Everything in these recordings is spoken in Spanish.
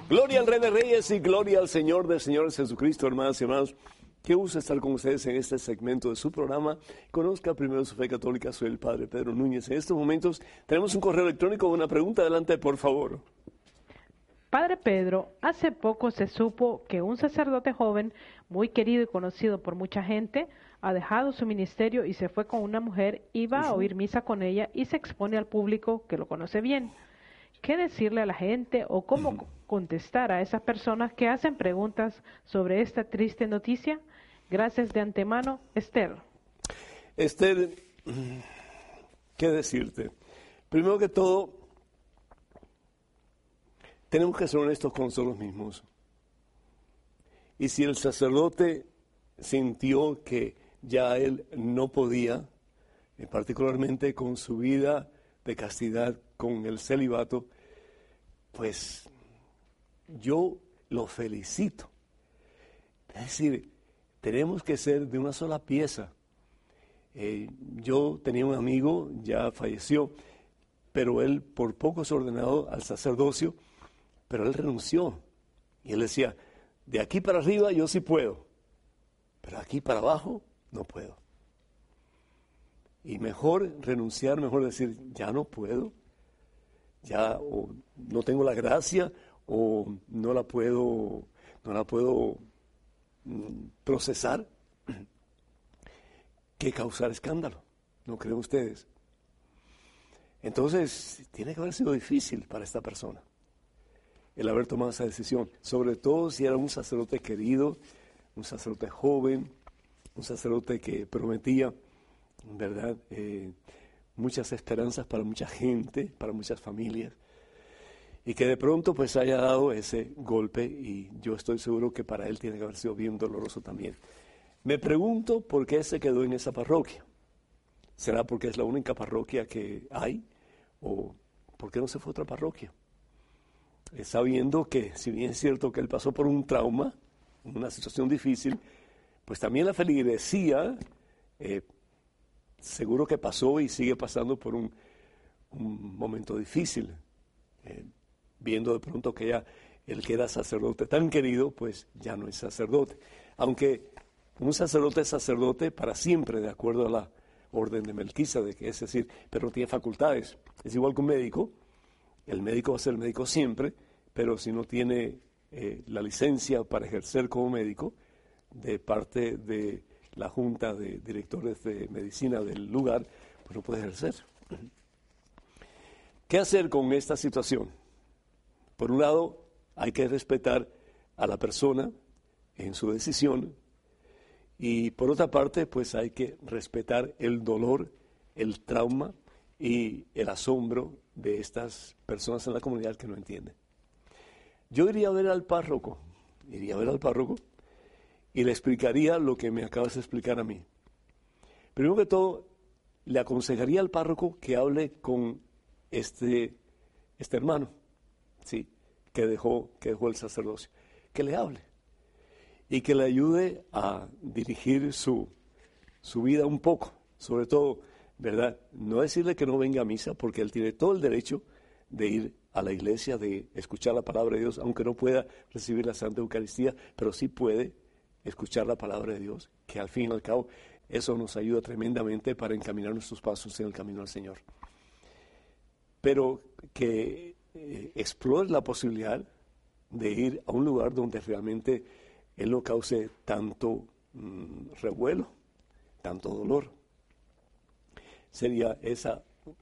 Gloria al Rey de Reyes y gloria al Señor de Señores Jesucristo, hermanas y hermanos. Qué gusto estar con ustedes en este segmento de su programa. Conozca primero su fe católica. Soy el Padre Pedro Núñez. En estos momentos tenemos un correo electrónico. Una pregunta, adelante, por favor. Padre Pedro, hace poco se supo que un sacerdote joven, muy querido y conocido por mucha gente, ha dejado su ministerio y se fue con una mujer, iba a oír misa con ella y se expone al público que lo conoce bien. ¿Qué decirle a la gente o cómo contestar a esas personas que hacen preguntas sobre esta triste noticia? Gracias de antemano, Esther. Esther, ¿qué decirte? Primero que todo, tenemos que ser honestos con nosotros mismos. Y si el sacerdote sintió que ya él no podía, particularmente con su vida de castidad, con el celibato, pues yo lo felicito. Es decir, tenemos que ser de una sola pieza. Yo tenía un amigo, ya falleció, pero él por poco es ordenado al sacerdocio, pero él renunció. Y él decía, de aquí para arriba yo sí puedo, pero aquí para abajo no puedo. Y mejor renunciar, mejor decir, ya no puedo, ya o no tengo la gracia, o no la puedo procesar, que causar escándalo, ¿no creen ustedes? Entonces, tiene que haber sido difícil para esta persona el haber tomado esa decisión, sobre todo si era un sacerdote querido, un sacerdote joven, un sacerdote que prometía, ¿verdad?, muchas esperanzas para mucha gente, para muchas familias, y que de pronto pues haya dado ese golpe, y yo estoy seguro que para él tiene que haber sido bien doloroso también. Me pregunto por qué se quedó en esa parroquia. ¿Será porque es la única parroquia que hay? ¿O por qué no se fue a otra parroquia? Sabiendo que, si bien es cierto que él pasó por un trauma, una situación difícil, pues también la feligresía seguro que pasó y sigue pasando por un momento difícil, viendo de pronto que ya el que era sacerdote tan querido, pues ya no es sacerdote. Aunque un sacerdote es sacerdote para siempre, de acuerdo a la orden de Melquisedec, es decir, pero no tiene facultades. Es igual que un médico. El médico va a ser médico siempre, pero si no tiene la licencia para ejercer como médico de parte de la junta de directores de medicina del lugar, pues no puede ejercer. ¿Qué hacer con esta situación? Por un lado, hay que respetar a la persona en su decisión, y por otra parte, pues hay que respetar el dolor, el trauma y el asombro de estas personas en la comunidad que no entienden. Yo iría a ver al párroco, y le explicaría lo que me acabas de explicar a mí. Primero que todo, le aconsejaría al párroco que hable con este hermano, sí, que dejó el sacerdocio, que le hable y que le ayude a dirigir su vida un poco, sobre todo, ¿verdad? No decirle que no venga a misa, porque él tiene todo el derecho de ir a la iglesia, de escuchar la palabra de Dios, aunque no pueda recibir la Santa Eucaristía, pero sí puede escuchar la palabra de Dios, que al fin y al cabo eso nos ayuda tremendamente para encaminar nuestros pasos en el camino al Señor. Pero que explore la posibilidad de ir a un lugar donde realmente él no cause tanto revuelo, tanto dolor. Sería esa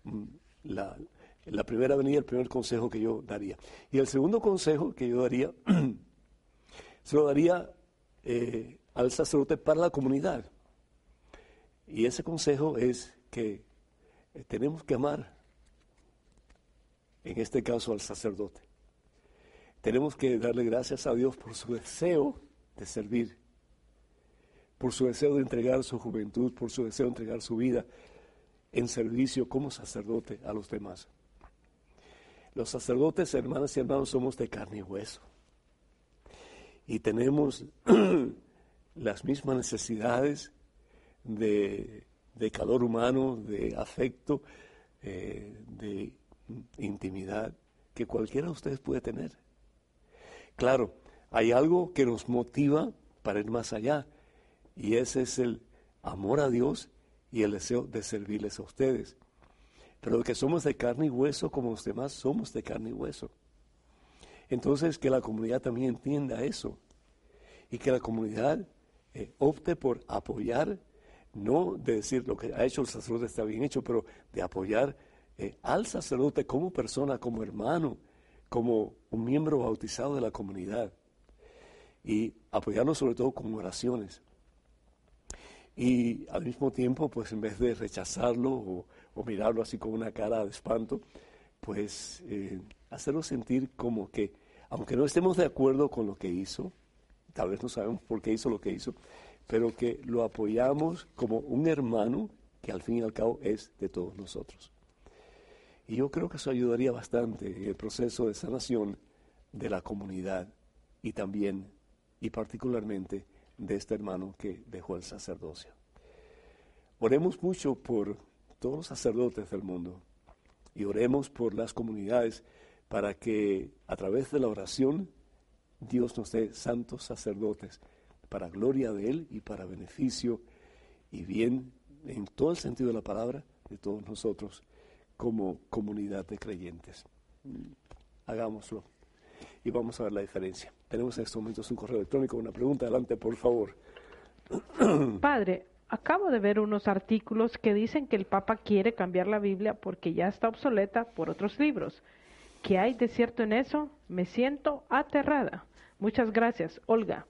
la primera venida, el primer consejo que yo daría. Y el segundo consejo que yo daría, se lo daría al sacerdote para la comunidad. Y ese consejo es que tenemos que amar, en este caso al sacerdote. Tenemos que darle gracias a Dios por su deseo de servir, por su deseo de entregar su juventud, por su deseo de entregar su vida en servicio como sacerdote a los demás. Los sacerdotes, hermanas y hermanos, somos de carne y hueso. Y tenemos las mismas necesidades de calor humano, de afecto, de intimidad, que cualquiera de ustedes puede tener. Claro, hay algo que nos motiva para ir más allá, y ese es el amor a Dios y el deseo de servirles a ustedes. Pero que somos de carne y hueso como los demás somos de carne y hueso. Entonces, que la comunidad también entienda eso, y que la comunidad opte por apoyar, no de decir lo que ha hecho el sacerdote está bien hecho, pero de apoyar al sacerdote como persona, como hermano, como un miembro bautizado de la comunidad, y apoyarnos sobre todo con oraciones. Y al mismo tiempo, pues en vez de rechazarlo o mirarlo así con una cara de espanto, pues hacerlo sentir como que, aunque no estemos de acuerdo con lo que hizo, tal vez no sabemos por qué hizo lo que hizo, pero que lo apoyamos como un hermano que al fin y al cabo es de todos nosotros. Y yo creo que eso ayudaría bastante en el proceso de sanación de la comunidad y también, y particularmente, de este hermano que dejó el sacerdocio. Oremos mucho por todos los sacerdotes del mundo y oremos por las comunidades para que a través de la oración Dios nos dé santos sacerdotes para gloria de Él y para beneficio y bien en todo el sentido de la palabra de todos nosotros como comunidad de creyentes. Hagámoslo y vamos a ver la diferencia. Tenemos en estos momentos un correo electrónico, una pregunta. Adelante, por favor. Padre, acabo de ver unos artículos que dicen que el Papa quiere cambiar la Biblia porque ya está obsoleta por otros libros. ¿Qué hay de cierto en eso? Me siento aterrada. Muchas gracias, Olga.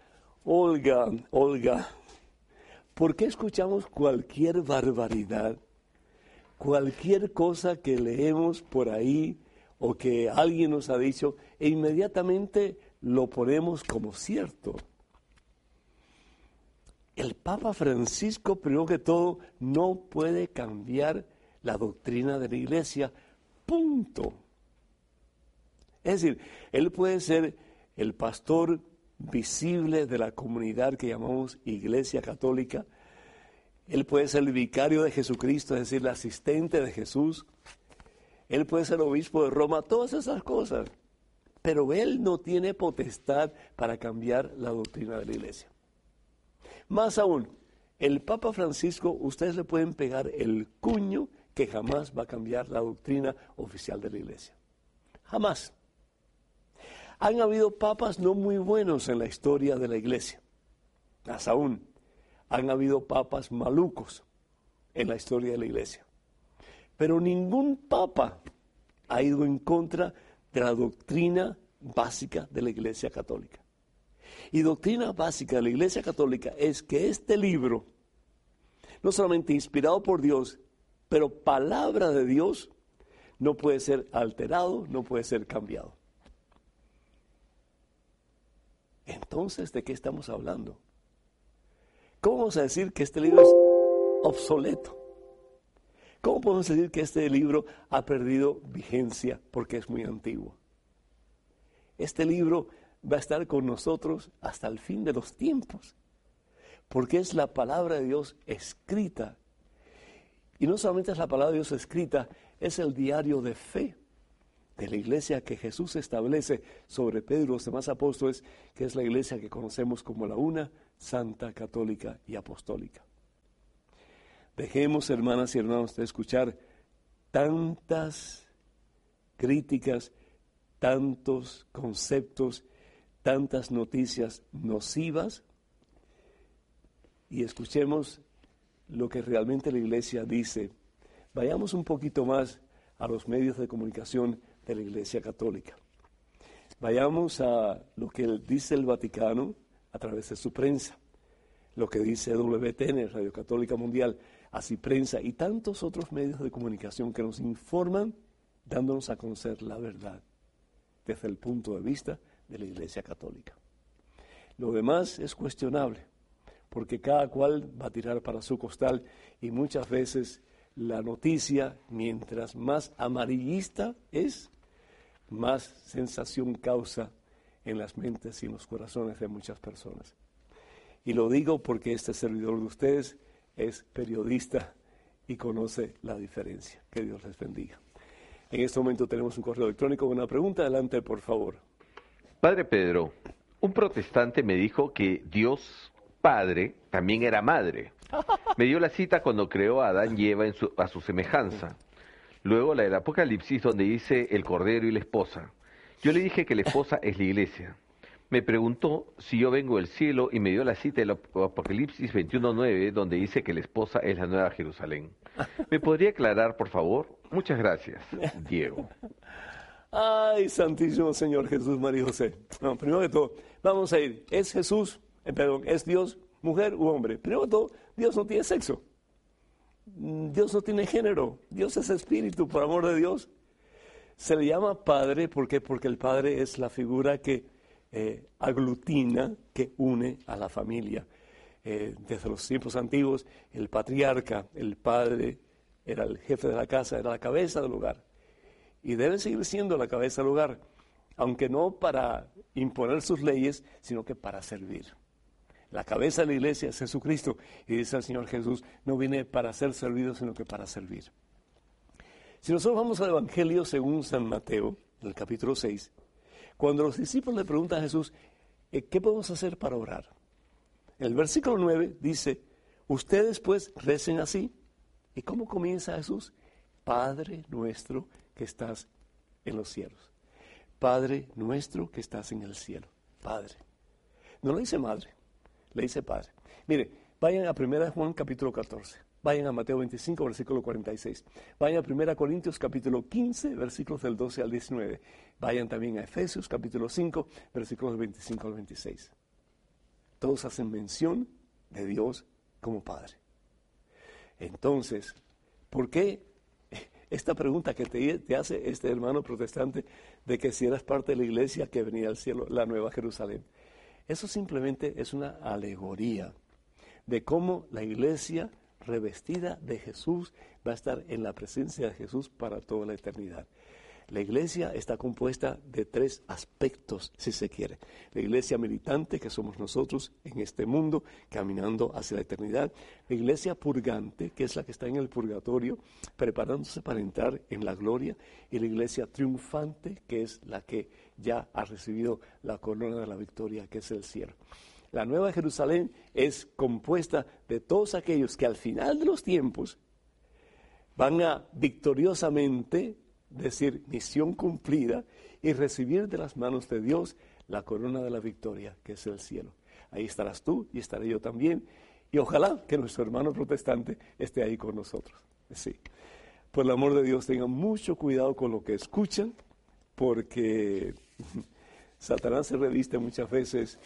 Olga, ¿por qué escuchamos cualquier barbaridad, cualquier cosa que leemos por ahí o que alguien nos ha dicho e inmediatamente lo ponemos como cierto? El Papa Francisco, primero que todo, no puede cambiar la doctrina de la Iglesia, punto. Es decir, él puede ser el pastor visible de la comunidad que llamamos Iglesia Católica, él puede ser el vicario de Jesucristo, es decir, el asistente de Jesús, él puede ser obispo de Roma, todas esas cosas, pero él no tiene potestad para cambiar la doctrina de la Iglesia. Más aún, el Papa Francisco, ustedes le pueden pegar el cuño que jamás va a cambiar la doctrina oficial de la Iglesia. Jamás. Han habido papas no muy buenos en la historia de la Iglesia. Más aún, han habido papas malucos en la historia de la Iglesia. Pero ningún papa ha ido en contra de la doctrina básica de la Iglesia Católica. Y doctrina básica de la Iglesia Católica es que este libro, no solamente inspirado por Dios, pero palabra de Dios, no puede ser alterado, no puede ser cambiado. Entonces, ¿de qué estamos hablando? ¿Cómo vamos a decir que este libro es obsoleto? ¿Cómo podemos decir que este libro ha perdido vigencia porque es muy antiguo? Este libro va a estar con nosotros hasta el fin de los tiempos, porque es la palabra de Dios escrita. Y no solamente es la palabra de Dios escrita, es el diario de fe de la iglesia que Jesús establece sobre Pedro y los demás apóstoles, que es la iglesia que conocemos como la una, santa, católica y apostólica. Dejemos, hermanas y hermanos, de escuchar tantas críticas, tantos conceptos, tantas noticias nocivas, y escuchemos lo que realmente la Iglesia dice. Vayamos un poquito más a los medios de comunicación de la Iglesia Católica. Vayamos a lo que dice el Vaticano a través de su prensa, lo que dice WTN, Radio Católica Mundial, así prensa, y tantos otros medios de comunicación que nos informan, dándonos a conocer la verdad desde el punto de vista de la Iglesia Católica. Lo demás es cuestionable, porque cada cual va a tirar para su costal, y muchas veces la noticia, mientras más amarillista es, más sensación causa en las mentes y en los corazones de muchas personas. Y lo digo porque este servidor de ustedes es periodista y conoce la diferencia. Que Dios les bendiga. En este momento tenemos un correo electrónico con una pregunta. Adelante, por favor. Padre Pedro, un protestante me dijo que Dios Padre también era madre. Me dio la cita cuando creó a Adán y Eva a su semejanza. Luego la del Apocalipsis donde dice el Cordero y la esposa. Yo le dije que la esposa es la iglesia. Me preguntó si yo vengo del cielo y me dio la cita del Apocalipsis 21:9 donde dice que la esposa es la nueva Jerusalén. ¿Me podría aclarar, por favor? Muchas gracias, Diego. Ay, Santísimo Señor Jesús, María y José. No, primero que todo, vamos a ir. ¿Es Jesús, es Dios, mujer u hombre? Primero que todo, Dios no tiene sexo. Dios no tiene género. Dios es espíritu, por amor de Dios. Se le llama Padre, ¿por qué? Porque el Padre es la figura que aglutina, que une a la familia. Desde los tiempos antiguos, el patriarca, el padre, era el jefe de la casa, era la cabeza del hogar. Y debe seguir siendo la cabeza del hogar, aunque no para imponer sus leyes, sino que para servir. La cabeza de la iglesia es Jesucristo, y dice el Señor Jesús, no viene para ser servido, sino que para servir. Si nosotros vamos al Evangelio según San Mateo, en el capítulo 6, cuando los discípulos le preguntan a Jesús, ¿qué podemos hacer para orar? En el versículo 9 dice, ustedes pues recen así. ¿Y cómo comienza Jesús? Padre nuestro que estás en los cielos. Padre nuestro que estás en el cielo. Padre. No le dice madre, le dice Padre. Mire, vayan a 1 Juan capítulo 14. Vayan a Mateo 25, versículo 46. Vayan a 1 Corintios capítulo 15, versículos del 12 al 19. Vayan también a Efesios capítulo 5, versículos del 25 al 26. Todos hacen mención de Dios como Padre. Entonces, ¿por qué esta pregunta que te hace este hermano protestante de que si eras parte de la iglesia que venía al cielo, la Nueva Jerusalén? Eso simplemente es una alegoría de cómo la iglesia revestida de Jesús va a estar en la presencia de Jesús para toda la eternidad. La iglesia está compuesta de tres aspectos, si se quiere. La iglesia militante, que somos nosotros en este mundo, caminando hacia la eternidad. La iglesia purgante, que es la que está en el purgatorio, preparándose para entrar en la gloria. Y la iglesia triunfante, que es la que ya ha recibido la corona de la victoria, que es el cielo. La Nueva Jerusalén es compuesta de todos aquellos que al final de los tiempos van a victoriosamente decir misión cumplida y recibir de las manos de Dios la corona de la victoria, que es el cielo. Ahí estarás tú y estaré yo también. Y ojalá que nuestro hermano protestante esté ahí con nosotros. Sí. Por el amor de Dios, tengan mucho cuidado con lo que escuchan, porque Satanás se reviste muchas veces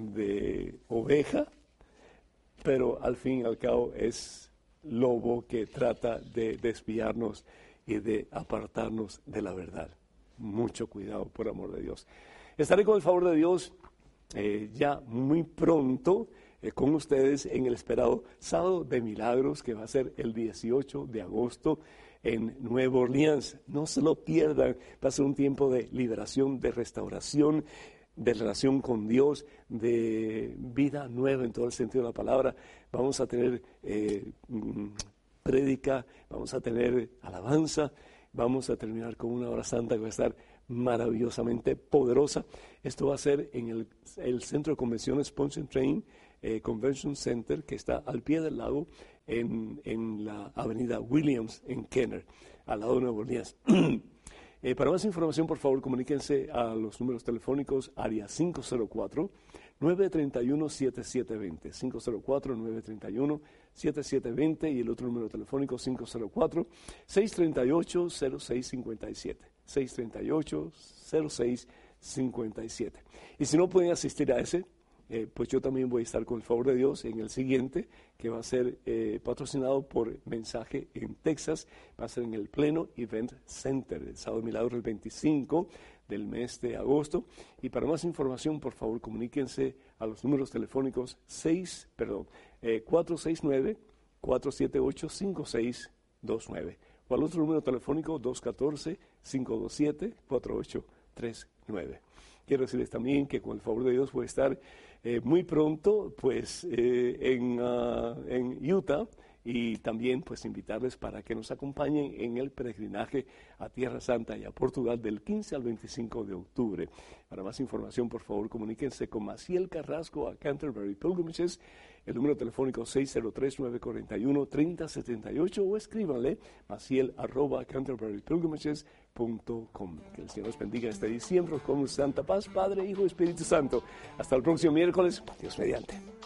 de oveja, pero al fin y al cabo es lobo que trata de desviarnos y de apartarnos de la verdad. Mucho cuidado, por amor de Dios. Estaré con el favor de Dios ya muy pronto con ustedes en el esperado Sábado de Milagros, que va a ser el 18 de agosto en Nueva Orleans. No se lo pierdan, va a ser un tiempo de liberación, de restauración, de relación con Dios, de vida nueva en todo el sentido de la palabra. Vamos a tener prédica, vamos a tener alabanza, vamos a terminar con una hora santa que va a estar maravillosamente poderosa. Esto va a ser en el Centro de Convenciones Ponce & Train Convention Center, que está al pie del lago en la avenida Williams en Kenner, al lado de Nueva Orleans. Para más información, por favor, comuníquense a los números telefónicos área 504-931-7720, 504-931-7720 y el otro número telefónico 504-638-0657, 638-0657. Y si no pueden asistir a ese, pues yo también voy a estar con el favor de Dios en el siguiente, que va a ser patrocinado por Mensaje en Texas. Va a ser en el Pleno Event Center, el Sábado de Milagros, el 25 del mes de agosto. Y para más información, por favor, comuníquense a los números telefónicos 469-478-5629 o al otro número telefónico 214-527-4839. Quiero decirles también que con el favor de Dios voy a estar muy pronto pues en Utah y también pues invitarles para que nos acompañen en el peregrinaje a Tierra Santa y a Portugal del 15 al 25 de octubre. Para más información, por favor, comuníquense con Maciel Carrasco a Canterbury Pilgrimages, el número telefónico 603-941-3078 o escríbanle maciel@canterburypilgrimages.com. Que el Señor los bendiga este diciembre con santa paz, Padre, Hijo y Espíritu Santo. Hasta el próximo miércoles, Dios mediante.